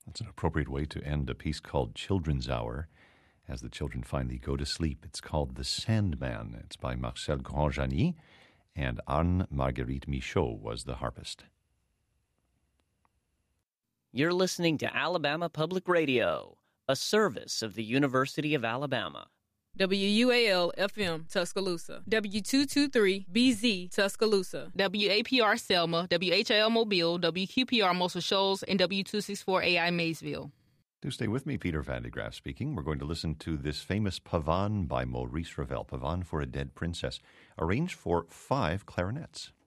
That's an appropriate way to end a piece called Children's Hour. As the children finally go to sleep, it's called The Sandman. It's by Marcel Grandjani, and Anne-Marguerite Michaud was the harpist. You're listening to Alabama Public Radio, a service of the University of Alabama. WUAL-FM, Tuscaloosa. W223-BZ, Tuscaloosa. WAPR Selma, WHIL Mobile, WQPR Muscle Shoals, and W264AI Maysville. Do stay with me, Peter Van de Graaff speaking. We're going to listen to this famous Pavane by Maurice Ravel, Pavane for a Dead Princess, arranged for 5 clarinets.